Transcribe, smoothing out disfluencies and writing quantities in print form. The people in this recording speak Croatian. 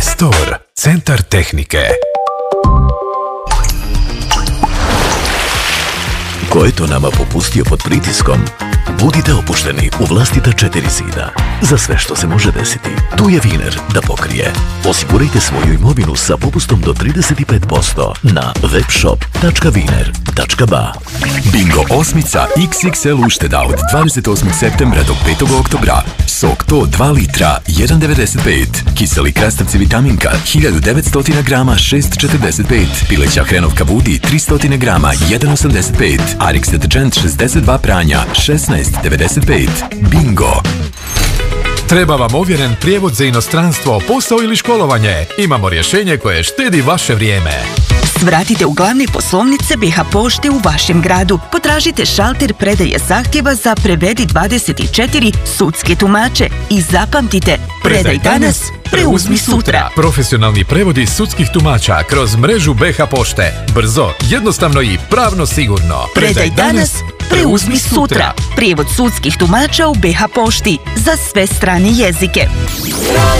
E-Store, centar tehnike. Ko je to nama popustio pod pritiskom? Budite opušteni u vlastita 4 zida. Za sve što se može desiti, tu je Wiener da pokrije. Osigurajte svoju imovinu sa popustom do 35% na webshop.wiener.ba. Bingo osmica XXL ušteda od 28. septembra do 5. oktobra. Sok to 2 litra 1,95. Kiseli krastavci vitaminka 1900 grama 6,45. Pileća hrenovka Budi 300 grama 1,85. Arix deterđent 62 pranja 16,95. Bingo! Treba vam ovjeren prijevod za inostranstvo, posao ili školovanje? Imamo rješenje koje štedi vaše vrijeme. Svratite u glavne poslovnice BH Pošte u vašem gradu. Potražite šalter predaje zahtjeva za Prevedi 24 sudske tumače. I zapamtite, predaj danas, preuzmi sutra. Profesionalni prevodi sudskih tumača kroz mrežu BH Pošte. Brzo, jednostavno i pravno sigurno. Predaj danas, preuzmi sutra. Prijevod sudskih tumača u BH Pošti za sve strane jezike.